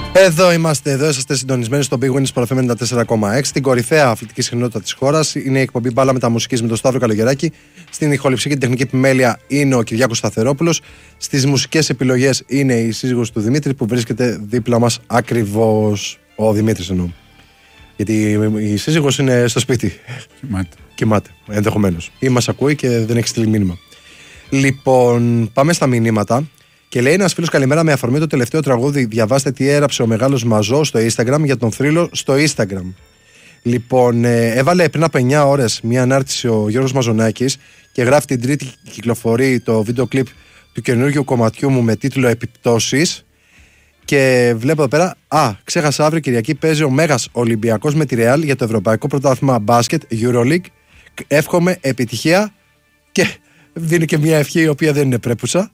Εδώ είσαστε συντονισμένοι στο Big Win Sport FM 94,6, την κορυφαία αθλητική συχνότητα της χώρας. Είναι η εκπομπή Μπάλα Μεταμουσικής με τον Σταύρο Καλογεράκη. Στην ηχοληψία και την τεχνική επιμέλεια είναι ο Κυριάκος Σταθερόπουλος. Στις μουσικές επιλογές είναι η σύζυγος του Δημήτρη που βρίσκεται δίπλα μας ακριβώς. Ο Δημήτρης εννοώ. Γιατί η σύζυγος είναι στο σπίτι. Κοιμάται, ενδεχομένως. Ή μας ακούει και δεν έχει στείλει μήνυμα. Λοιπόν, πάμε στα μηνύματα. Και λέει ένας φίλος καλημέρα, με αφορμή το τελευταίο τραγούδι. Διαβάστε τι έγραψε ο μεγάλος Μαζό στο Instagram για τον θρύλο στο Instagram. Λοιπόν, έβαλε πριν από 9 ώρες μια ανάρτηση ο Γιώργος Μαζονάκης και γράφει την Τρίτη κυκλοφορεί το βίντεο κλιπ του καινούργιου κομματιού μου με τίτλο Επιπτώσεις. Και βλέπω εδώ πέρα, ξέχασα, αύριο Κυριακή παίζει ο Μέγας Ολυμπιακός με τη Ρεάλ για το Ευρωπαϊκό Πρωτάθλημα Μπάσκετ EuroLeague. Εύχομαι επιτυχία και δίνει και μια ευχή η οποία δεν είναι πρέπουσα.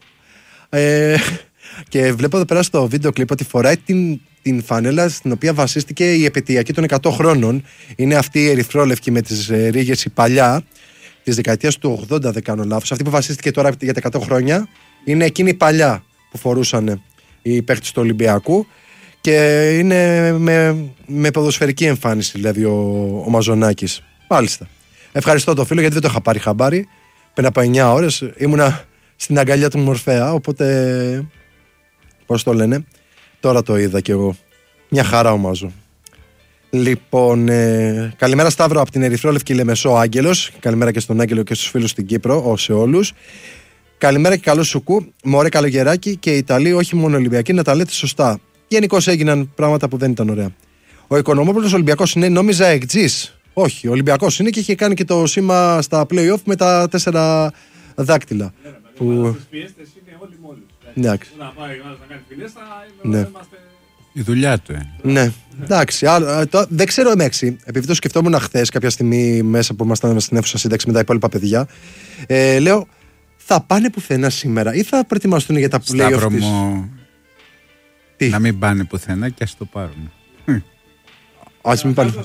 Και βλέπω εδώ πέρα στο βίντεο κλιπ ότι φοράει την φανέλα στην οποία βασίστηκε η επαιτειακή των 100 χρόνων. Είναι αυτή η ερυθρόλευκη με τις ρίγες, η παλιά της δεκαετίας του 80, δεν κάνω λάθος. Αυτή που βασίστηκε τώρα για τα 100 χρόνια είναι εκείνη η παλιά που φορούσαν οι παίκτες του Ολυμπιακού. Και είναι με ποδοσφαιρική εμφάνιση δηλαδή ο Μαζονάκης. Μάλιστα. Ευχαριστώ το φίλο γιατί δεν το είχα πάρει χαμπάρι. Πριν από 9 ώρες ήμουνα στην αγκαλιά του Μορφέα, οπότε πώς το λένε, τώρα το είδα κι εγώ. Μια χαρά ο Μάζο. Λοιπόν, καλημέρα Σταύρο από την Ερυθρόλευκη Λεμεσό Άγγελος. Καλημέρα και στον Άγγελο και στους φίλους στην Κύπρο, σε όλους. Καλημέρα και καλό σουκού. Μωρέ Καλογεράκη και οι Ιταλοί, όχι μόνο Ολυμπιακοί, να τα λέτε σωστά. Γενικώς έγιναν πράγματα που δεν ήταν ωραία. Ο Οικονομόπουλος Ολυμπιακός είναι, νόμιζα εκτζής. Όχι, ο Ολυμπιακός είναι και είχε κάνει και το σήμα στα play-off με τα 4 δάκτυλα. Που... Εντάξει. Ναι. Η δουλειά του. Ναι, εντάξει. Δεν ξέρω εμέξι. Επειδή το σκεφτόμουν χθες κάποια στιγμή μέσα που ήμασταν στην αίθουσα σύνταξη με τα υπόλοιπα παιδιά, λέω, θα πάνε πουθενά σήμερα ή θα προετοιμαστούν για τα play-off της? Τι? Να μην πάνε πουθενά και ας το πάρουν. Ας μην πάνε.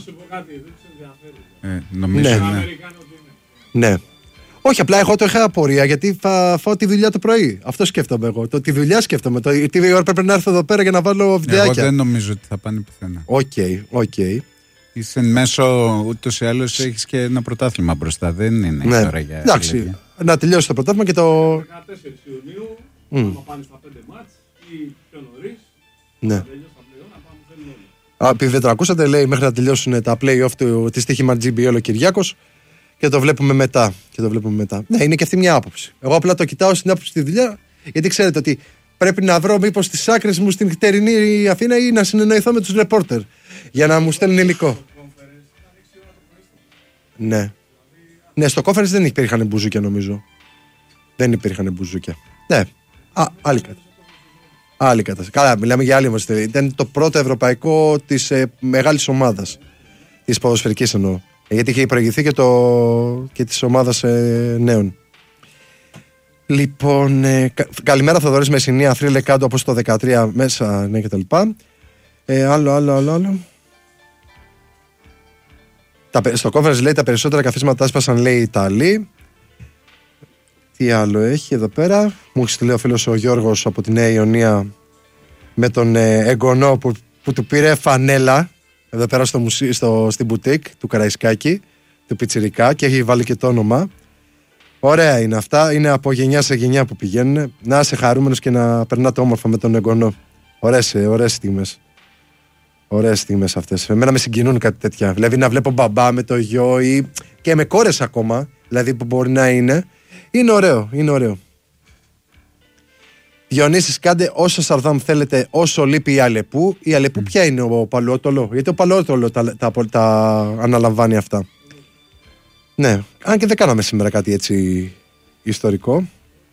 Νομίζω ναι. Όχι, απλά εγώ το είχα απορία γιατί θα φάω τη δουλειά το πρωί. Αυτό σκέφτομαι εγώ. Τη δουλειά σκέφτομαι. Τι ώρα πρέπει να έρθω εδώ πέρα για να βάλω βιντεάκια. Εγώ δεν νομίζω ότι θα πάνε πουθενά. Οκ. Είσαι μέσω, ούτως ή άλλως έχεις και ένα πρωτάθλημα μπροστά. Δεν είναι η ώρα για. Εντάξει, να τελειώσει το πρωτάθλημα και το. 14 Ιουνίου, να πάνε στα 5 μάτς ή πιο νωρίς. Ναι. Επειδή δεν το ακούσατε, λέει μέχρι να τελειώσουν τα play-off τη στοίχημα GBL ο Κυριάκος. Και το βλέπουμε μετά. Ναι, είναι και αυτή μια άποψη. Εγώ απλά το κοιτάω στην άποψη στη δουλειά, γιατί ξέρετε ότι πρέπει να βρω μήπως τις άκρες μου στην χτερινή Αθήνα ή να συνεννοηθώ με τους ρεπόρτερ για να μου στέλνουν υλικό. Ναι. Ναι, στο conference δεν υπήρχαν μπουζούκια νομίζω. Δεν υπήρχαν μπουζούκια. Ναι. Άλλη κατάσταση. Καλά, μιλάμε για άλλη μας. Ήταν το πρώτο ευρωπαϊκό της μεγάλης ομάδας. Της ποδοσφαιρικής εννοώ. Γιατί είχε προηγηθεί και της ομάδας νέων. Λοιπόν, καλημέρα Θοδωρής Μεσσηνία, θρύλε κάτω όπως το 13 μέσα, ναι, και τα λοιπά. Άλλο. Στο conference λέει τα περισσότερα καθίσματα άσπασαν, λέει οι Ιταλοί. Τι άλλο έχει εδώ πέρα? Μου έχει στείλει ο φίλος ο Γιώργος από τη Νέα Ιωνία με τον εγγονό που του πήρε φανέλα εδώ πέρα στην μπουτίκ του Καραϊσκάκη, του Πιτσιρικά, και έχει βάλει και το όνομα. Ωραία είναι αυτά, είναι από γενιά σε γενιά που πηγαίνουν. Να είσαι χαρούμενος και να περνάτε όμορφα με τον εγγονό. Ωραίες στιγμές. Ωραίες στιγμές αυτές. Εμένα με συγκινούν κάτι τέτοια. Δηλαδή να βλέπω μπαμπά με το γιο ή και με κόρες ακόμα, δηλαδή που μπορεί να είναι. Είναι ωραίο. Διονύσης, κάντε όσο Σαρδάμ θέλετε, όσο λείπει η Αλεπού. Η Αλεπού ποια είναι, ο Παλαιότολο? Γιατί ο Παλαιότολο τα αναλαμβάνει αυτά. Ναι, αν και δεν κάναμε σήμερα κάτι έτσι ιστορικό.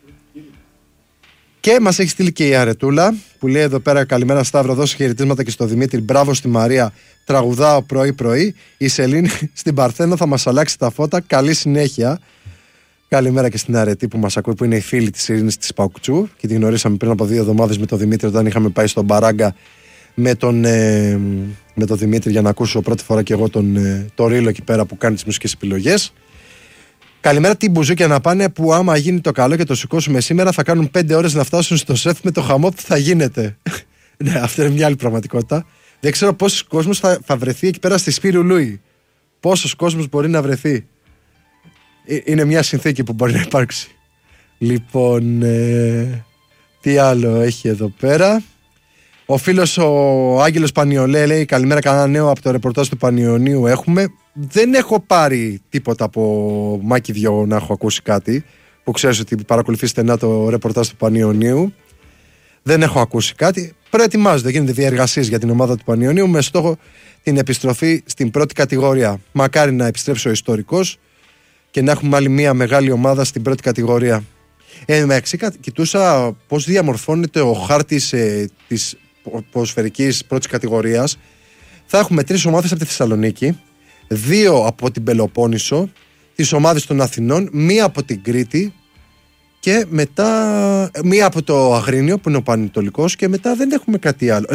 Και μας έχει στείλει και η Αρετούλα που λέει εδώ πέρα, καλημέρα Σταύρο, δώσε χαιρετίσματα και στο Δημήτρη, μπράβο στη Μαρία, τραγουδάω πρωί. Η Σελήνη στην Παρθένο θα μας αλλάξει τα φώτα, καλή συνέχεια. Καλημέρα και στην Αρετή που μας ακούει, που είναι η φίλη της Ειρήνης της Παουκτσού και τη γνωρίσαμε πριν από 2 εβδομάδες με τον Δημήτρη όταν είχαμε πάει στον Μπαράγκα με τον Δημήτρη για να ακούσω πρώτη φορά και εγώ το Ρίλο εκεί πέρα που κάνει τις μουσικές επιλογές. Καλημέρα, τι μπουζούκια να πάνε που άμα γίνει το καλό και το σηκώσουμε σήμερα θα κάνουν 5 ώρες να φτάσουν στο σεφ με το χαμό που θα γίνεται. Ναι, αυτό είναι μια άλλη πραγματικότητα. Δεν ξέρω πόσος κόσμος θα βρεθεί εκεί πέρα στη Σπύρου Λούι. Πόσος κόσμος μπορεί να βρεθεί. Είναι μια συνθήκη που μπορεί να υπάρξει. Λοιπόν, τι άλλο έχει εδώ πέρα. Ο φίλος ο Άγγελος Πανιολέ λέει: καλημέρα, κανένα νέο από το ρεπορτάζ του Πανιωνίου έχουμε. Δεν έχω πάρει τίποτα από Μάκη Διό να έχω ακούσει κάτι. Που ξέρεις ότι παρακολουθεί στενά το ρεπορτάζ του Πανιωνίου. Δεν έχω ακούσει κάτι. Προετοιμάζονται, γίνονται διεργασίες για την ομάδα του Πανιωνίου με στόχο την επιστροφή στην πρώτη κατηγορία. Μακάρι να επιστρέψει ο ιστορικός και να έχουμε άλλη μια μεγάλη ομάδα στην πρώτη κατηγορία. Εντάξει, κοιτούσα πώς διαμορφώνεται ο χάρτης της ποδοσφαιρικής πρώτης κατηγορίας. Θα έχουμε 3 ομάδες από τη Θεσσαλονίκη, 2 από την Πελοπόννησο, τις ομάδες των Αθηνών, 1 από την Κρήτη και μετά 1 από το Αγρίνιο που είναι ο Πανετολικός και μετά δεν έχουμε κάτι άλλο.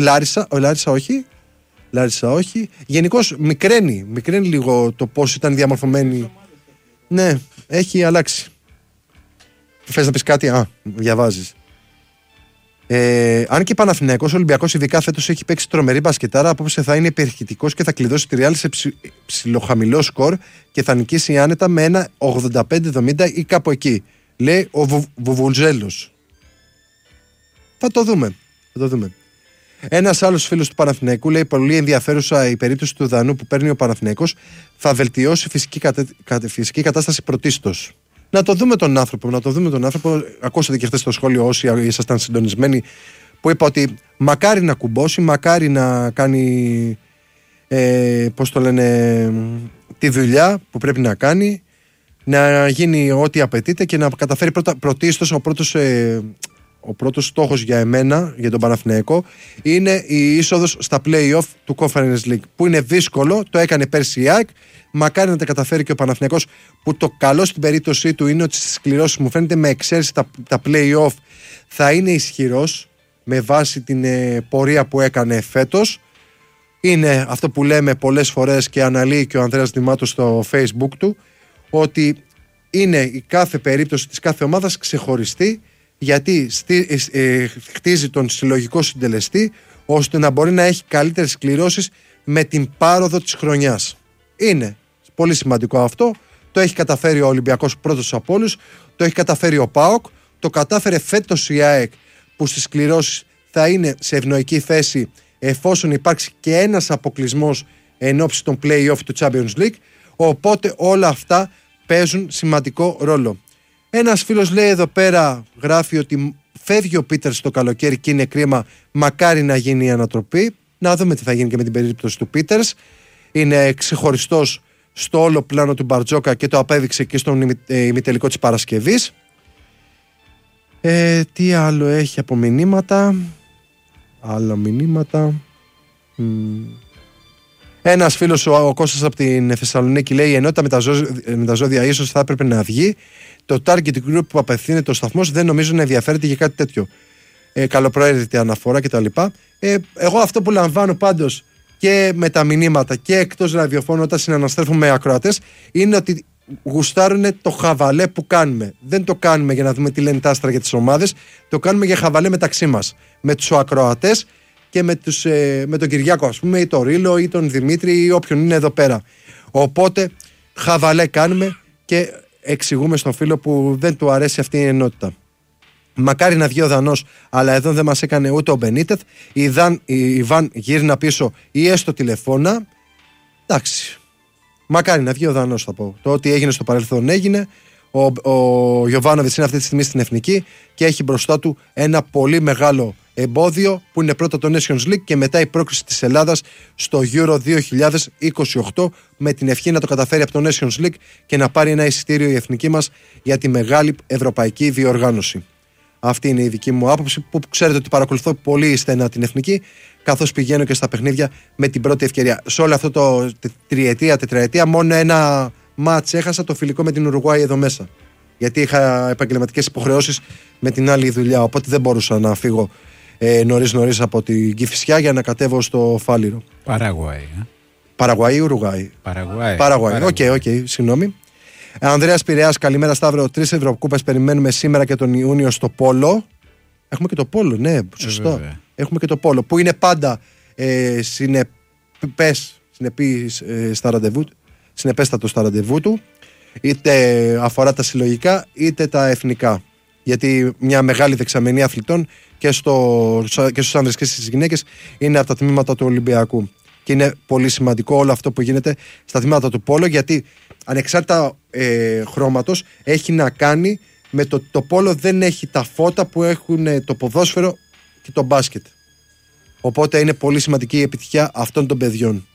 Λάρισα όχι. Γενικώς μικραίνει λίγο το πώς ήταν διαμορφωμένη. Ναι, έχει αλλάξει. Θες να πεις κάτι? Διαβάζεις. Αν και Παναθηναϊκός, ο Ολυμπιακός ειδικά φέτος έχει παίξει τρομερή μπασκετάρα, απόψε θα είναι υπερχητικός και θα κλειδώσει τη Real σε ψιλοχαμηλό σκορ και θα νικήσει άνετα με ένα 85-70 ή κάπου εκεί. Λέει ο Βουβουλζέλος. Θα το δούμε. Ένας άλλος φίλος του Παναθηναϊκού λέει: πολύ ενδιαφέρουσα η περίπτωση του Δανού που παίρνει ο Παναθηναϊκός. Θα βελτιώσει φυσική κατάσταση πρωτίστως. Να το δούμε τον άνθρωπο. Ακούσατε και χθες στο σχόλιο, όσοι ήσασταν συντονισμένοι, που είπα ότι μακάρι να κουμπώσει, μακάρι να κάνει τη δουλειά που πρέπει να κάνει, να γίνει ό,τι απαιτείται και να καταφέρει πρωτίστως. Ο πρώτος στόχος για εμένα, για τον Παναθηναϊκό, είναι η είσοδος στα play-off του Conference League, που είναι δύσκολο, το έκανε πέρσι η ΑΕΚ. Μακάρι να τα καταφέρει και ο Παναθηναϊκός, που το καλό στην περίπτωσή του είναι ότι στις κληρώσεις, μου φαίνεται, με εξαίρεση τα play-off, θα είναι ισχυρός με βάση την πορεία που έκανε φέτος. Είναι αυτό που λέμε πολλές φορές και αναλύει και ο Ανδρέας Δημάτος στο Facebook του, ότι είναι η κάθε περίπτωση της κάθε ομάδας ξεχωριστή, γιατί χτίζει τον συλλογικό συντελεστή ώστε να μπορεί να έχει καλύτερες κληρώσεις με την πάροδο της χρονιάς. Είναι πολύ σημαντικό αυτό. Το έχει καταφέρει ο Ολυμπιακός πρώτος από όλους, το έχει καταφέρει ο ΠΑΟΚ, το κατάφερε φέτος η ΑΕΚ, που στις κληρώσεις θα είναι σε ευνοϊκή θέση εφόσον υπάρξει και ένας αποκλεισμός εν ώψη των play-off του Champions League. Οπότε όλα αυτά παίζουν σημαντικό ρόλο. Ένας φίλος λέει εδώ πέρα, γράφει ότι φεύγει ο Πίτερς το καλοκαίρι και είναι κρίμα, μακάρι να γίνει η ανατροπή. Να δούμε τι θα γίνει και με την περίπτωση του Πίτερς. Είναι ξεχωριστός στο όλο πλάνο του Μπαρτζόκα και το απέδειξε και στον ημιτελικό της Παρασκευής. Τι άλλο έχει από μηνύματα? Ένας φίλος, ο Κώστας από την Θεσσαλονίκη, λέει: η ενότητα με τα ζώδια ίσως θα έπρεπε να βγει. Το target group που απευθύνεται ο σταθμός δεν νομίζω να ενδιαφέρεται για κάτι τέτοιο. Καλοπροαίρετη αναφορά κτλ. Εγώ αυτό που λαμβάνω πάντως και με τα μηνύματα και εκτός ραδιοφώνου όταν συναναστρέφουμε με ακροατές είναι ότι γουστάρουν το χαβαλέ που κάνουμε. Δεν το κάνουμε για να δούμε τι λένε τα άστρα για τις ομάδες, το κάνουμε για χαβαλέ μεταξύ μας. Με τους ακροατές και με τον Κυριάκο, ας πούμε, ή τον Ρίλο ή τον Δημήτρη ή όποιον είναι εδώ πέρα. Οπότε χαβαλέ κάνουμε και εξηγούμε στον φίλο που δεν του αρέσει αυτή η ενότητα. Μακάρι να βγει ο Δανός, αλλά εδώ δεν μας έκανε ούτε ο Μπενίτεθ. Η Βαν γύρνα πίσω ή έστω τηλεφώνα. Εντάξει. Μακάρι να βγει ο Δανός, θα πω. Το ότι έγινε στο παρελθόν έγινε. Ο Γιοβάνοβιτς είναι αυτή τη στιγμή στην Εθνική και έχει μπροστά του ένα πολύ μεγάλο εμπόδιο που είναι πρώτα το Nations League και μετά η πρόκριση της Ελλάδας στο Euro 2028, με την ευχή να το καταφέρει από το Nations League και να πάρει ένα εισιτήριο η εθνική μας για τη μεγάλη ευρωπαϊκή διοργάνωση. Αυτή είναι η δική μου άποψη, που ξέρετε ότι παρακολουθώ πολύ στενά την εθνική, καθώς πηγαίνω και στα παιχνίδια με την πρώτη ευκαιρία. Σε όλο αυτό το τετραετία, μόνο ένα μάτς έχασα, το φιλικό με την Ουρουγουάη εδώ μέσα. Γιατί είχα επαγγελματικές υποχρεώσεις με την άλλη δουλειά, οπότε δεν μπορούσα να φύγω νωρίς από την Κηφισιά για να κατέβω στο Φάληρο. Παραγουάη ή Ουρουγουάη? Παραγουάη. Οκ, συγγνώμη. Ανδρέας Πειραιάς, καλημέρα Σταύρο. 3 Ευρωκούπες περιμένουμε σήμερα και τον Ιούνιο στο Πόλο. Έχουμε και το Πόλο, ναι, σωστό. έχουμε και το πόλο, που είναι πάντα συνεπέστατο στα ραντεβού του, είτε αφορά τα συλλογικά είτε τα εθνικά. Γιατί μια μεγάλη δεξαμενή αθλητών και στους άνδρες και στις γυναίκες είναι από τα τμήματα του Ολυμπιακού. Και είναι πολύ σημαντικό όλο αυτό που γίνεται στα τμήματα του πόλο, γιατί ανεξάρτητα χρώματος έχει να κάνει με το πόλο δεν έχει τα φώτα που έχουν το ποδόσφαιρο και το μπάσκετ. Οπότε είναι πολύ σημαντική η επιτυχία αυτών των παιδιών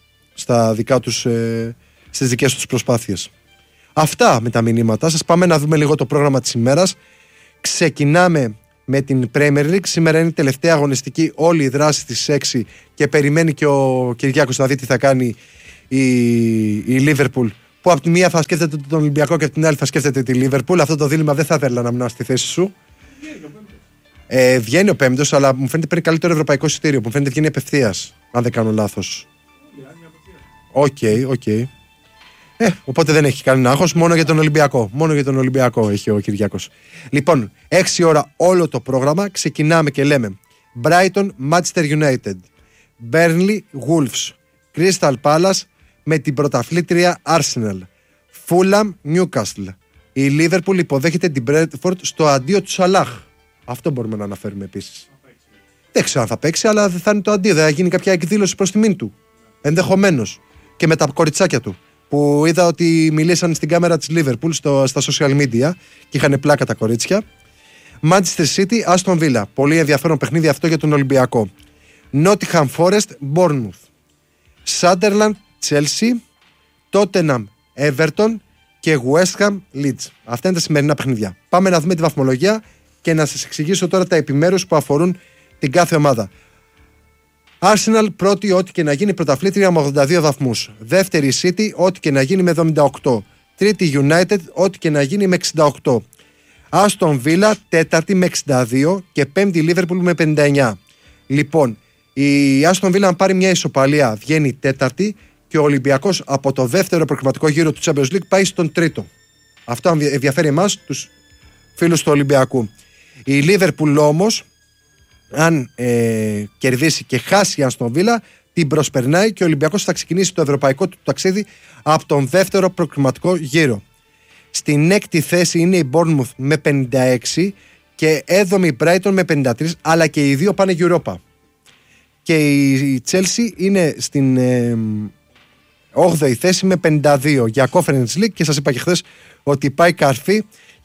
στις δικές τους προσπάθειες. Αυτά με τα μηνύματά σας. Πάμε να δούμε λίγο το πρόγραμμα της ημέρας. Ξεκινάμε με την Premier League. Σήμερα είναι η τελευταία αγωνιστική, όλη η δράση στις 6 και περιμένει και ο Κυριάκος να δει τι θα κάνει η Liverpool, που από τη μία θα σκέφτεται τον Ολυμπιακό και από την άλλη θα σκέφτεται τη Liverpool. Αυτό το δίλημμα δεν θα ήθελα να μείνω στη θέση σου. Βγαίνει ο πέμπτος, αλλά μου φαίνεται παίρνει καλύτερο ευρωπαϊκό εισιτήριο. Μου φαίνεται βγαίνει απευθείας, αν δεν κάνω λάθος. Οκ. Οπότε δεν έχει κανένα άγχος, μόνο για τον Ολυμπιακό. Μόνο για τον Ολυμπιακό έχει ο Κυριάκος. Λοιπόν, 6 ώρα όλο το πρόγραμμα. Ξεκινάμε και λέμε Brighton, Manchester United, Burnley, Wolves, Crystal Palace με την πρωταθλήτρια Arsenal, Fulham, Newcastle. Η Liverpool υποδέχεται την Brentford στο αντίο του Σαλάχ. Αυτό μπορούμε να αναφέρουμε επίσης. Δεν ξέρω αν θα παίξει, αλλά δεν θα είναι το αντίο. Δεν θα γίνει κάποια εκδήλωση προς τιμήν του. Ενδεχομένως. Και με τα κοριτσάκια του. Που είδα ότι μιλήσαν στην κάμερα της Liverpool στα social media και είχαν πλάκα τα κορίτσια. Manchester City, Aston Villa. Πολύ ενδιαφέρον παιχνίδι αυτό για τον Ολυμπιακό. Nottingham Forest, Bournemouth. Sunderland, Chelsea. Tottenham, Everton και West Ham, Leeds. Αυτά είναι τα σημερινά παιχνίδια. Πάμε να δούμε τη βαθμολογία και να σας εξηγήσω τώρα τα επιμέρους που αφορούν την κάθε ομάδα. Arsenal πρώτη, ό,τι και να γίνει, πρωταθλήτρια με 82 βαθμούς. Δεύτερη City, ό,τι και να γίνει, με 78. Τρίτη United, ό,τι και να γίνει, με 68. Aston Villa τέταρτη με 62 και πέμπτη Liverpool με 59. Λοιπόν, η Aston Villa αν πάρει μια ισοπαλία βγαίνει τέταρτη και ο Ολυμπιακός από το δεύτερο προκριματικό γύρο του Champions League πάει στον τρίτο. Αυτό ενδιαφέρει εμάς τους φίλους του Ολυμπιακού. Η Liverpool όμως, αν κερδίσει και χάσει η Aston Villa, την προσπερνάει και ο Ολυμπιακός θα ξεκινήσει το ευρωπαϊκό του ταξίδι από τον δεύτερο προκριματικό γύρο. Στην έκτη θέση είναι η Bournemouth με 56 και έβδομη η Brighton με 53, αλλά και οι δύο πάνε Europa. Και η Chelsea είναι στην 8η θέση με 52 για Conference League και σας είπα και χθες ότι πάει καρφί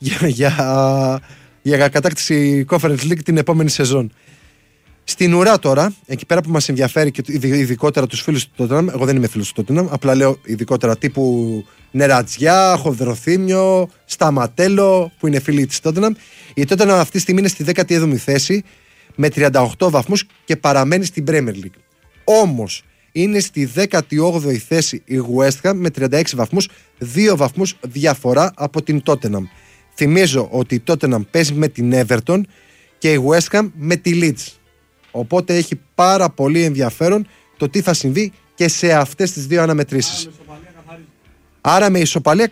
για κατάκτηση Conference League την επόμενη σεζόν. Στην ουρά τώρα, εκεί πέρα που μας ενδιαφέρει και ειδικότερα τους φίλους του Tottenham, εγώ δεν είμαι φίλος του Tottenham, απλά λέω ειδικότερα τύπου Νερατζιά, Χοδροθύμιο, Σταματέλο, που είναι φίλοι της Tottenham. Η Tottenham αυτή τη στιγμή είναι στη 17η θέση με 38 βαθμούς και παραμένει στην Premier League. Όμως είναι στη 18η θέση η West Ham με 36 βαθμούς, 2 βαθμούς διαφορά από την Tottenham. Θυμίζω ότι η Tottenham παίζει με την Everton και η West Ham με τη Leeds. Οπότε έχει πάρα πολύ ενδιαφέρον το τι θα συμβεί και σε αυτές τις δύο αναμετρήσεις. Άρα με ισοπαλία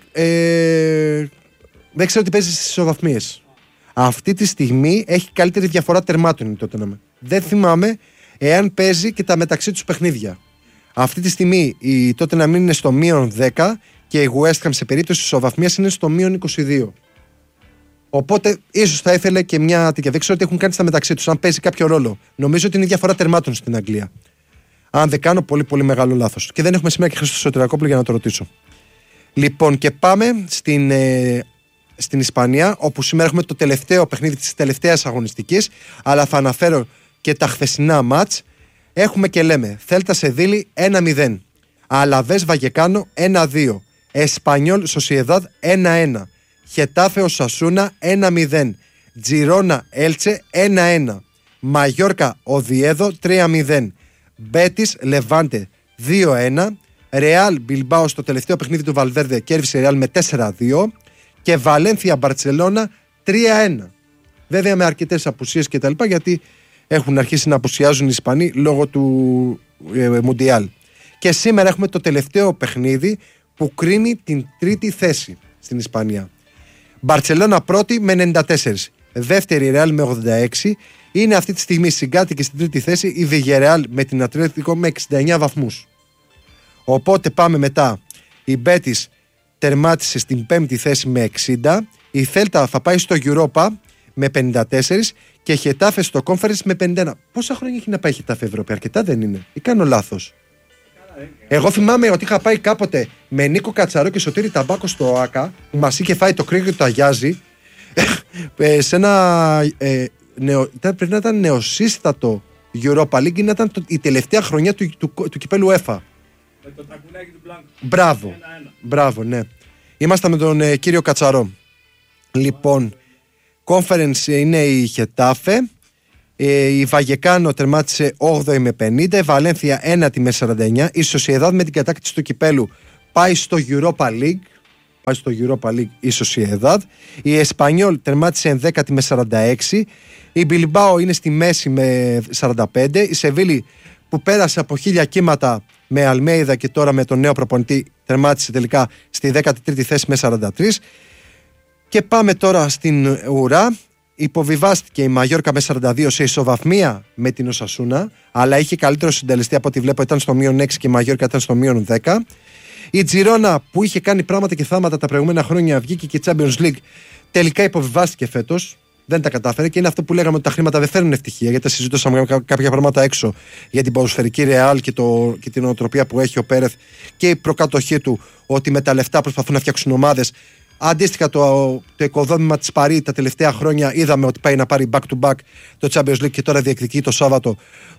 δεν ξέρω τι παίζει στις ισοβαθμίες. Αυτή τη στιγμή έχει καλύτερη διαφορά τερμάτων η Tottenham. Δεν θυμάμαι εάν παίζει και τα μεταξύ τους παιχνίδια. Αυτή τη στιγμή η Tottenham είναι στο μείον 10 και η West Ham σε περίπτωση ισοβαθμίας είναι στο μείον 22. Οπότε ίσως θα ήθελε και μια τέτοια. Δεν ξέρω τι έχουν κάνει στα μεταξύ τους, αν παίζει κάποιο ρόλο. Νομίζω ότι είναι διαφορά τερμάτων στην Αγγλία. Αν δεν κάνω πολύ πολύ μεγάλο λάθος. Και δεν έχουμε σήμερα και Χρήστο Σωτηρακόπουλο για να το ρωτήσω. Λοιπόν, και πάμε στην Ισπανία, όπου σήμερα έχουμε το τελευταίο παιχνίδι της τελευταίας αγωνιστικής, αλλά θα αναφέρω και τα χθεσινά μάτς. Έχουμε και λέμε Θέλτα Σεβίλη 1-0, Αλαβές Βαγεκάνο 1-2, Εσπανιόλ Σοσιεδάδ 1-1, Χετάφε Οσασούνα 1-0, Τζιρόνα Έλτσε 1-1, Μαγιόρκα Οδιέδο 3-0, Μπέτις Λεβάντε 2-1, Ρεάλ Μπιλμπάο στο τελευταίο παιχνίδι του Βαλβέρδε κέρδισε Ρεάλ με 4-2 και Βαλένθια Μπαρτσελώνα 3-1. Βέβαια με αρκετές απουσίες και τα λοιπά, γιατί έχουν αρχίσει να απουσιάζουν οι Ισπανοί λόγω του Μουντιάλ. Και σήμερα έχουμε το τελευταίο παιχνίδι που κρίνει την τρίτη θέση στην Ισπανία. Μπαρτσελώνα πρώτη με 94, δεύτερη Ρεάλ με 86, Είναι αυτή τη στιγμή συγκάτοικη στην τρίτη θέση η Villarreal με την Ατλέτικο με 69 βαθμούς. Οπότε πάμε μετά. Η Μπέτις τερμάτισε στην πέμπτη θέση με 60. Η Θέλτα θα πάει στο Europa με 54 και Χετάφε στο Conference με 51. Πόσα χρόνια έχει να πάει η Χετάφε Ευρώπη? Αρκετά δεν είναι? Ή κάνω λάθος? Εγώ θυμάμαι ότι είχα πάει κάποτε με Νίκο Κατσαρό και Σωτήρη Ταμπάκο στο ΆΚΑ, που μας είχε φάει το κρύο και το αγιάζει, σε ένα πρέπει να ήταν νεοσύστατο Europa League, ήταν η τελευταία χρονιά του κυπέλου UEFA. Με το τακουνάκι του Μπλάνκο. Μπράβο. 1-1. Μπράβο, ναι. Ήμασταν με τον κύριο Κατσαρό. Λοιπόν, Conference είναι η Χετάφε. Η Βαγεκάνο τερμάτισε 8η με 50. Η Βαλένθια 1η με 49. Η Σοσιεδάδ με την κατάκτηση του κυπέλου πάει στο Europa League. Η Σοσιεδάδ. Η Εσπανιόλ τερμάτισε 10η με 46. Η Μπιλμπάο είναι στη μέση με 45. Η Σεβίλη, που πέρασε από 1000 κύματα με Αλμέιδα και τώρα με τον νέο προπονητή, τερμάτισε τελικά στη 13η θέση με 43. Και πάμε τώρα στην Ουρά. Υποβιβάστηκε η Μαγιόρκα με 42 σε ισοβαθμία με την Οσασούνα, αλλά είχε καλύτερο συντελεστή από ό,τι βλέπω, ήταν στο -6 και η Μαγιόρκα ήταν στο -10. Η Τζιρόνα, που είχε κάνει πράγματα και θάματα τα προηγούμενα χρόνια, βγήκε και Champions League, τελικά υποβιβάστηκε φέτος. Δεν τα κατάφερε και είναι αυτό που λέγαμε ότι τα χρήματα δεν φέρνουν ευτυχία, γιατί συζητούσαμε κάποια πράγματα έξω για την ποδοσφαιρική Ρεάλ και την οτροπία που έχει ο Πέρεθ και η προκατοχή του, ότι με τα λεφτά προσπαθούν να φτιάξουν ομάδες. Αντίστοιχα, το οικοδόμημα της Παρί τα τελευταία χρόνια είδαμε ότι πάει να πάρει back-to-back το Champions League και τώρα διεκδικεί το Σάββατο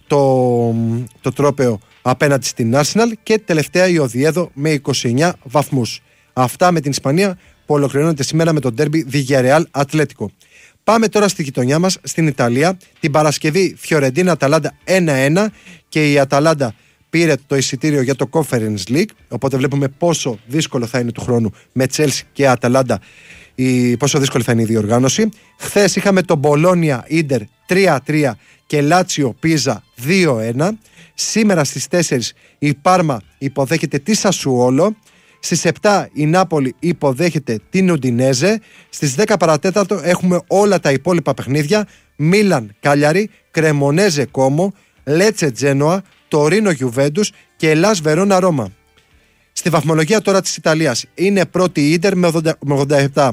το τρόπαιο απέναντι στην Arsenal. Και τελευταία η Οδιέδο με 29 βαθμούς. Αυτά με την Ισπανία, που ολοκληρώνεται σήμερα με το ντέρμπι Villarreal Ατλέτικο. Πάμε τώρα στη γειτονιά μας, στην Ιταλία. Την Παρασκευή Φιωρεντίνα Αταλάντα 1-1 και η Αταλάντα πήρε το εισιτήριο για το Conference League, οπότε βλέπουμε πόσο δύσκολο θα είναι του χρόνου με Chelsea και Αταλάντα, πόσο δύσκολη θα είναι η διοργάνωση. Χθες είχαμε το Μπολόνια Ίντερ 3-3 και Λάτσιο Πίζα 2-1. Σήμερα στις 4 η Πάρμα υποδέχεται τη Σασουόλο. Στις 7 η Νάπολη υποδέχεται την Ουντινέζε. Στις 10 παρατέταρτο έχουμε όλα τα υπόλοιπα παιχνίδια. Μίλαν Κάλιαρη, Κρεμονέζε Κόμο, Λέτσε Τζένοα, Τορίνο Γιουβέντους και Ελλάς Βερόνα Ρώμα. Στη βαθμολογία τώρα της Ιταλίας είναι πρώτη η Ίντερ με 87.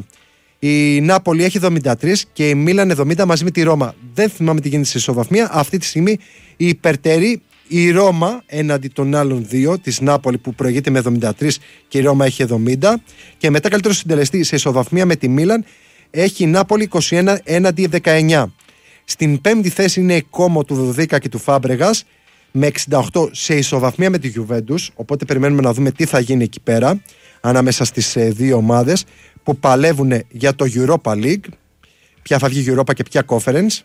Η Νάπολη έχει 73 και η Μίλαν 70 μαζί με τη Ρώμα. Δεν θυμάμαι τι γίνεται σε ισοβαθμία. Αυτή τη στιγμή η υπερτερεί η Ρώμα έναντι των άλλων δύο, της Νάπολη που προηγείται με 73 και η Ρώμα έχει 70. Και μετά καλύτερο συντελεστή σε ισοβαθμία με τη Μίλαν έχει η Νάπολη 21 έναντι 19. Στην πέμπτη θέση είναι η Κόμο του Δοδίκα και του Φάμπρεγας με 68 σε ισοβαθμία με τη Γιουβέντους. Οπότε περιμένουμε να δούμε τι θα γίνει εκεί πέρα ανάμεσα στις δύο ομάδες που παλεύουν για το Europa League. Ποια θα βγει Europa και ποια Conference.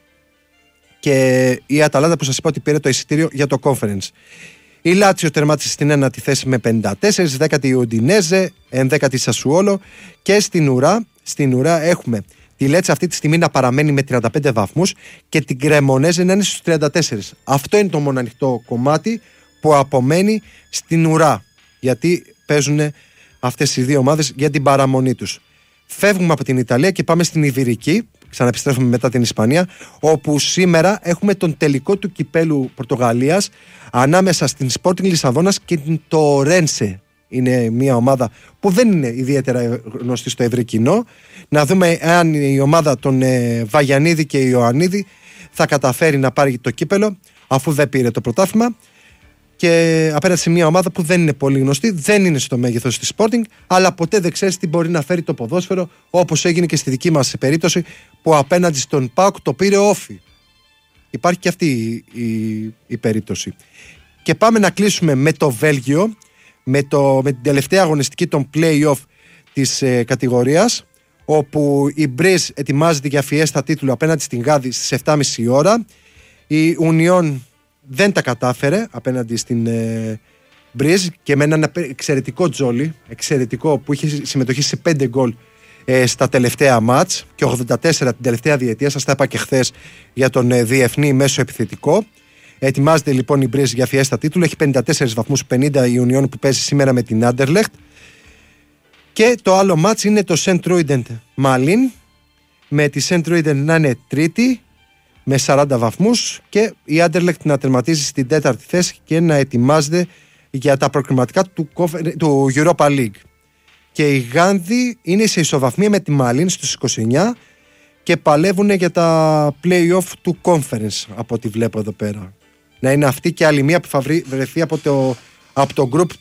Και η Αταλάντα που σας είπα ότι πήρε το εισιτήριο για το Conference. Η Λάτσιο τερμάτισε στην 1η θέση με 54, 10η Ουντινέζε, 11η Σασουόλο και στην Ουρά έχουμε τη Λέτσα αυτή τη στιγμή να παραμένει με 35 βαθμούς και την Κρεμονέζε να είναι στους 34. Αυτό είναι το μόνο ανοιχτό κομμάτι που απομένει στην Ουρά, γιατί παίζουν αυτές οι δύο ομάδες για την παραμονή τους. Φεύγουμε από την Ιταλία και πάμε στην Ιβηρική, ξαναεπιστρέφουμε μετά την Ισπανία, όπου σήμερα έχουμε τον τελικό του κυπέλου Πορτογαλίας ανάμεσα στην Sporting Λισαβόνας και την Τορένσε. Είναι μια ομάδα που δεν είναι ιδιαίτερα γνωστή στο ευρύ κοινό. Να δούμε αν η ομάδα των Βαγιανίδη και Ιωαννίδη θα καταφέρει να πάρει το κύπελο, αφού δεν πήρε το πρωτάθλημα. Και απέναντι σε μια ομάδα που δεν είναι πολύ γνωστή, δεν είναι στο μέγεθος της Sporting, αλλά ποτέ δεν ξέρεις τι μπορεί να φέρει το ποδόσφαιρο, όπως έγινε και στη δική μας περίπτωση που απέναντι στον ΠΑΟΚ το πήρε όφι. Υπάρχει και αυτή η περίπτωση. Και πάμε να κλείσουμε με το Βέλγιο, με την τελευταία αγωνιστική των play-off της κατηγορίας, όπου η Μπρίζ ετοιμάζεται για φιέστα τίτλου απέναντι στην Γάδη στις 7.30 ώρα. Η Union δεν τα κατάφερε απέναντι στην Μπρίζ και με έναν εξαιρετικό Τζόλι, εξαιρετικό, που είχε συμμετοχή σε 5 γκολ στα τελευταία μάτς και 84 την τελευταία διετία. Σας τα είπα και χθες για τον διεθνή μέσο επιθετικό. Ετοιμάζεται λοιπόν η Μπρίζ για φιέστα τίτλου. Έχει 54 βαθμούς, 50 η Union που παίζει σήμερα με την Άντερλεχτ. Και το άλλο μάτς είναι το Σεντ Τρούιντεντ Μαλίν, με τη Σεντ Τρούιντεντ να είναι τρίτη, με 40 βαθμούς και η Άντερλεχτ να τερματίζει στην 4η θέση και να ετοιμάζεται για τα προκριματικά του Europa League. Και οι Γάνδοι είναι σε ισοβαθμία με τη Μαλίν στους 29 και παλεύουν για τα play-off του Conference, από ό,τι βλέπω εδώ πέρα. Να είναι αυτή και άλλη μία που θα βρεθεί από το group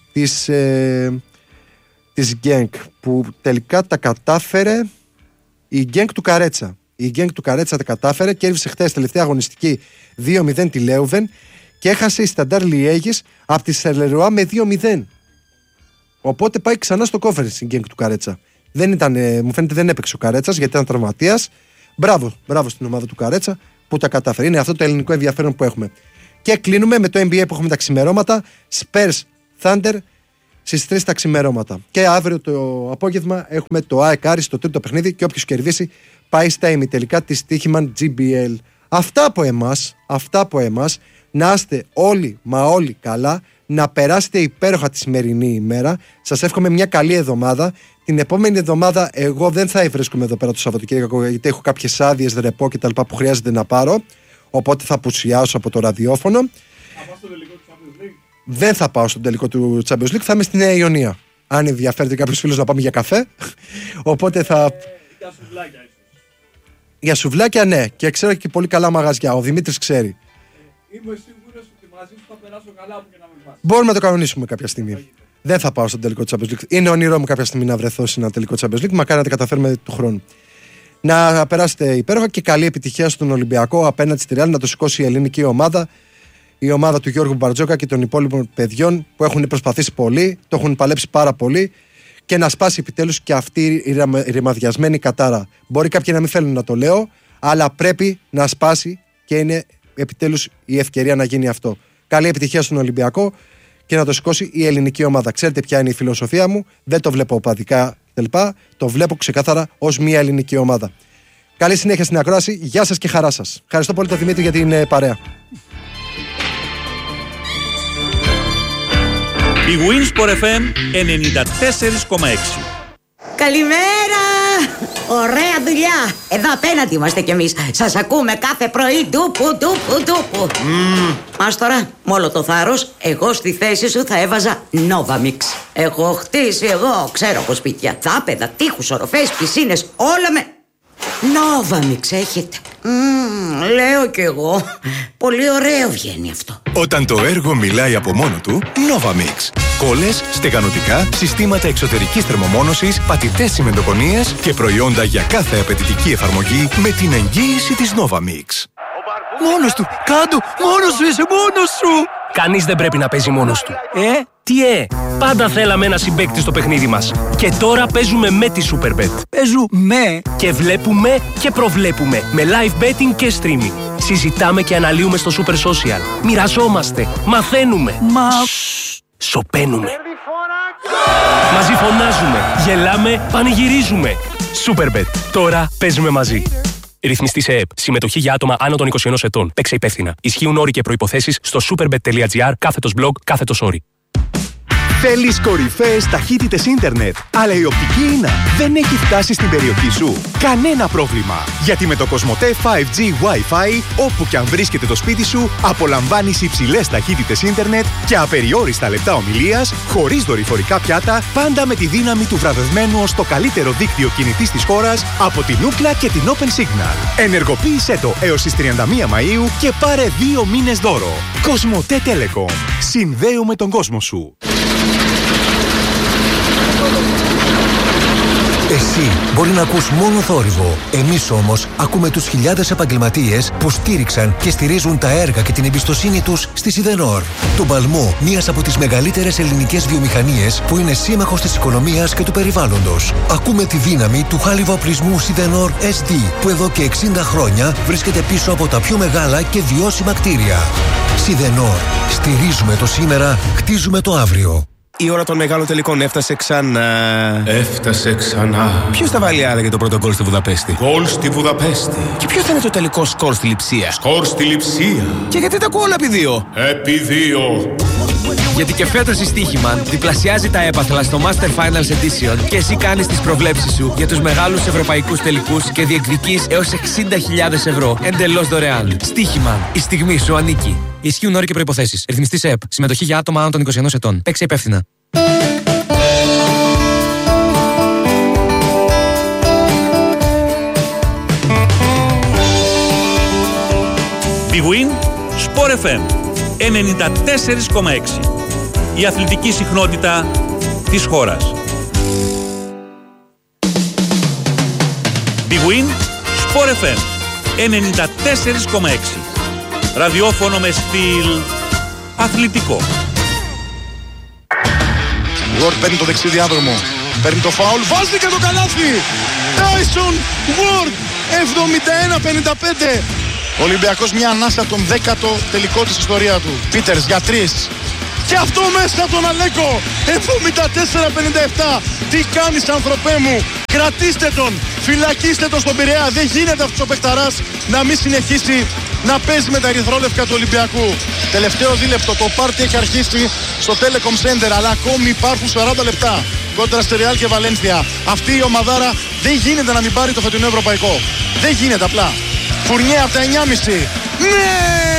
της Genk, που τελικά τα κατάφερε η Genk του Καρέτσα. Η Genk του Καρέτσα τα κατάφερε, κέρδισε χθες τελευταία αγωνιστική 2-0 τη Λέουβεν και έχασε η Σταντάρ Λιέγης από τη Σερλερουά με 2-0. Οπότε πάει ξανά στο Conference η Genk του Καρέτσα. Μου φαίνεται δεν έπαιξε ο Καρέτσας γιατί ήταν τραυματίας. Μπράβο στην ομάδα του Καρέτσα που τα κατάφερε. Είναι αυτό το ελληνικό ενδιαφέρον που έχουμε. Και κλείνουμε με το NBA που έχουμε τα ξημερώματα. Spurs Thunder στις 3 τα ξημερώματα. Και αύριο το απόγευμα έχουμε το ΑΕΚ Άρης στο τρίτο παιχνίδι και όποιος κερδίσει πάει στα ημιτελικά της Τύχημαν GBL. Αυτά από εμάς. Να είστε όλοι καλά. Να περάσετε υπέροχα τη σημερινή ημέρα. Σας εύχομαι μια καλή εβδομάδα. Την επόμενη εβδομάδα εγώ δεν θα βρίσκομαι εδώ πέρα το Σαββατοκύριακο γιατί έχω κάποιες άδειες, ρεπό κτλ. Που χρειάζεται να πάρω. Οπότε θα απουσιάσω από το ραδιόφωνο. Θα πάω στο τελικό του Champions League? Δεν θα πάω στο τελικό του Champions League, θα είμαι στη Νέα Ιωνία. Αν ενδιαφέρεται κάποιος φίλος να πάμε για καφέ. Οπότε θα. Για σουβλάκια, ίσως. Για σουβλάκια, ναι. Και ξέρω και πολύ καλά μαγαζιά. Ο Δημήτρης ξέρει. Είμαι σίγουρος ότι μαζί σου θα περάσω καλά όπου και να με πας. Μπορούμε να το κανονίσουμε κάποια στιγμή. Δεν θα πάω στο τελικό Champions League. Είναι όνειρό μου κάποια στιγμή να βρεθώ σε ένα τελικό Champions League. Μακάρι να τα καταφέρουμε του χρόνου. Να περάσετε υπέροχα και καλή επιτυχία στον Ολυμπιακό απέναντι στη Ρεάλ, να το σηκώσει η ελληνική ομάδα. Η ομάδα του Γιώργου Μπαρτζόκα και των υπόλοιπων παιδιών που έχουν προσπαθήσει πολύ, το έχουν παλέψει πάρα πολύ και να σπάσει επιτέλους και αυτή η ρημαδιασμένη κατάρα. Μπορεί κάποιοι να μην θέλουν να το λέω, αλλά πρέπει να σπάσει και είναι επιτέλους η ευκαιρία να γίνει αυτό. Καλή επιτυχία στον Ολυμπιακό και να το σηκώσει η ελληνική ομάδα. Ξέρετε ποια είναι η φιλοσοφία μου, δεν το βλέπω οπαδικά κτλ. Το βλέπω ξεκάθαρα ως μια ελληνική ομάδα. Καλή συνέχεια στην ακρόαση, γεια σας και χαρά σας. Ευχαριστώ πολύ τον Δημήτρη για την παρέα. Η Winsport FM 94,6. Καλημέρα! Ωραία δουλειά! Εδώ απέναντι είμαστε κι εμείς. Σας ακούμε κάθε πρωί. Τούπου. Μας τώρα, με όλο το θάρρος, εγώ στη θέση σου θα έβαζα Novamix. Έχω χτίσει εγώ, ξέρω από σπίτια, δάπεδα, τείχους, οροφές, πισίνες, όλα με Novamix έχετε. Λέω κι εγώ. Πολύ ωραίο βγαίνει αυτό. Όταν το έργο μιλάει από μόνο του, Novamix. Κόλλες, στεγανοτικά, συστήματα εξωτερικής θερμομόνωσης, πατητές τσιμεντοκονίες και προϊόντα για κάθε απαιτητική εφαρμογή με την εγγύηση της Novamix. Μόνος του! Κάντο! Μόνος σου είσαι! Μόνος σου! Κανείς δεν πρέπει να παίζει μόνος του. Πάντα θέλαμε ένα συμπαίκτη στο παιχνίδι μας. Και τώρα παίζουμε με τη Superbet. Παίζουμε και βλέπουμε και προβλέπουμε. Με live betting και streaming. Συζητάμε και αναλύουμε στο Super Social. Μοιραζόμαστε. Μαθαίνουμε. Σωπαίνουμε. Μαζί φωνάζουμε. Γελάμε. Πανηγυρίζουμε. Superbet. Τώρα παίζουμε μαζί. Ρυθμιστή σε ΕΕΠ. Συμμετοχή για άτομα άνω των 21 ετών. Παίξε υπεύθυνα. Ισχύουν όροι και προϋποθέσεις στο superbet.gr/blog/όροι. Θέλεις κορυφαίες ταχύτητες ίντερνετ, αλλά η οπτική ίνα δεν έχει φτάσει στην περιοχή σου? Κανένα πρόβλημα, γιατί με το Cosmote 5G Wi-Fi, όπου και αν βρίσκεται το σπίτι σου, απολαμβάνεις υψηλές ταχύτητες ίντερνετ και απεριόριστα λεπτά ομιλίας, χωρίς δορυφορικά πιάτα, πάντα με τη δύναμη του βραβευμένου ως το καλύτερο δίκτυο κινητής της χώρας από την Ookla και την Open Signal. Ενεργοποίησέ το έως τις 31 Μαΐου και πάρε 2 μήνες δώρο. Cosmote Telecom. Συνδέουμε τον κόσμο σου. Εσύ μπορεί να ακούς μόνο θόρυβο. Εμείς όμως ακούμε τους χιλιάδες επαγγελματίες που στήριξαν και στηρίζουν τα έργα και την εμπιστοσύνη τους στη Σιδενόρ. Τον παλμό μιας από τις μεγαλύτερες ελληνικές βιομηχανίες που είναι σύμμαχος της οικονομίας και του περιβάλλοντος. Ακούμε τη δύναμη του χάλιβα-οπλισμού Σιδενόρ SD που εδώ και 60 χρόνια βρίσκεται πίσω από τα πιο μεγάλα και βιώσιμα κτίρια. Σιδενόρ. Στηρίζουμε το σήμερα, χτίζουμε το αύριο. Η ώρα των μεγάλων τελικών έφτασε ξανά. Έφτασε ξανά. Ποιος θα βάλει άρα για το πρώτο γκολ στη Βουδαπέστη? Γκολ στη Βουδαπέστη. Και ποιο θα είναι το τελικό σκορ στη Λειψία? Σκορ στη Λειψία. Και γιατί τα ακούω όλα επί 2? Επί 2. Γιατί και φέτος η Στοίχημαν διπλασιάζει τα έπαθλα στο Master Finals Edition και εσύ κάνεις τις προβλέψεις σου για τους μεγάλους ευρωπαϊκούς τελικούς και διεκδικείς έως 60.000 ευρώ εντελώς δωρεάν. Στοίχημαν. Η στιγμή σου ανήκει. Ισχύουν όροι και προϋποθέσεις. Ρυθμιστής ΕΕΠ. Συμμετοχή για άτομα άνω των 21 ετών. Παίξε υπεύθυνα. Big Win Sport FM 94,6. Η αθλητική συχνότητα της χώρας. Big Win Sport FM 94,6. Ραδιόφωνο με στυλ αθλητικό. Ward παίρνει το δεξί διάδρομο. Παίρνει το φάουλ. Βάζει και το καλάθι. Tyson Ward 71-55. Ο Ολυμπιακός μια ανάσα από τον 10ο τελικό της ιστορία του. Πίτερς για 3. Και αυτό μέσα από τον Αλέκο. 74-57. Τι κάνεις άνθρωπέ μου. Κρατήστε τον. Φυλακίστε τον στον Πειραιά. Δεν γίνεται αυτός ο παιχταράς να μην συνεχίσει να παίζει με τα ερυθρόλευκα του Ολυμπιακού. Τελευταίο δίλεπτο. Το πάρτι έχει αρχίσει στο Telecom Center. Αλλά ακόμη υπάρχουν 40 λεπτά κόντρα στη Ρεάλ και Βαλένθια. Αυτή η ομαδάρα δεν γίνεται να μην πάρει το φετινό ευρωπαϊκό. Δεν γίνεται απλά. Φουρνιέ από τα 9,5. Ναι!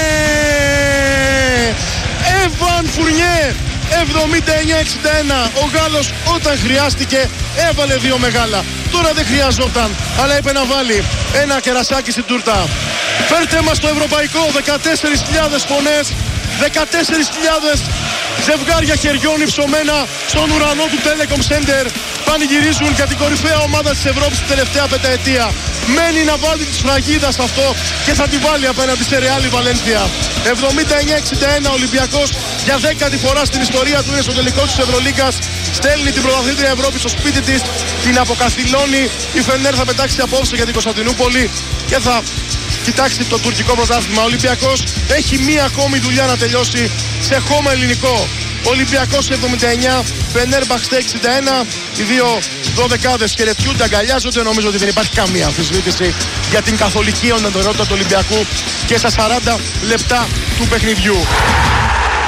Εβαν Φουρνιέ 79-61. Ο Γάλλος όταν χρειάστηκε έβαλε 2 μεγάλα. Τώρα δεν χρειαζόταν, αλλά είπε να βάλει ένα κερασάκι στην τούρτα. Φέρτε μας το ευρωπαϊκό. 14.000 φωνές, 14.000 ζευγάρια χεριών υψωμένα στον ουρανό του Telecom Center. Πανηγυρίζουν για την κορυφαία ομάδα της Ευρώπης την τελευταία πενταετία. Μένει να βάλει τη σφραγίδα σε αυτό και θα τη βάλει απέναντι σε Ρεάλ η Βαλένθια. 79-61. Ο Ολυμπιακός για 10η φορά στην ιστορία του είναι στο τελικό της Ευρωλίγκας. Στέλνει την πρωταθλήτρια Ευρώπη στο σπίτι της, την αποκαθιλώνει. Η Φενέρ θα πετάξει απόψε για την Κωνσταντινούπολη και θα κοιτάξει το τουρκικό πρωτάθλημα. Ο Ολυμπιακός έχει μία ακόμη δουλειά να τελειώσει σε χώμα ελληνικό. Ολυμπιακός 79, Φενέρμπαχτσε 61. Οι δύο δωδεκάδες χαιρετιούνται, αγκαλιάζονται. Νομίζω ότι δεν υπάρχει καμία αμφισβήτηση για την καθολική ονομαιότητα του Ολυμπιακού και στα 40 λεπτά του παιχνιδιού.